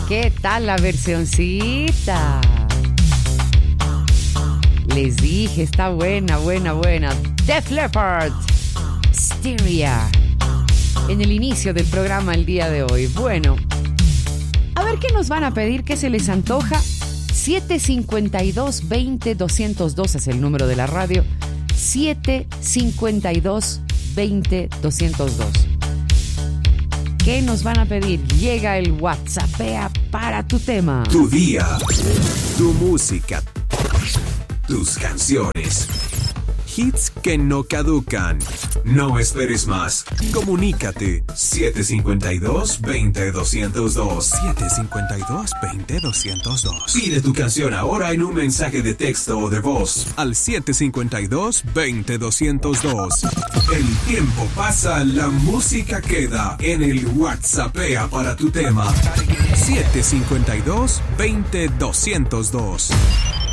¿Qué tal la versioncita? Les dije, está buena. Def Leppard, Styria. En el inicio del programa el día de hoy. Bueno, a ver qué nos van a pedir, qué se les antoja. 752-20-202 es el número de la radio. 752-20-202. ¿Qué nos van a pedir? Llega el WhatsAppea para tu tema. Tu día, tu música, tus canciones. Hits que no caducan. No esperes más. Comunícate. 752-20-202. 752-20-202. Pide tu canción ahora en un mensaje de texto o de voz. Al 752-20-202. El tiempo pasa, la música queda. En el WhatsAppea para tu tema. 752-20-202.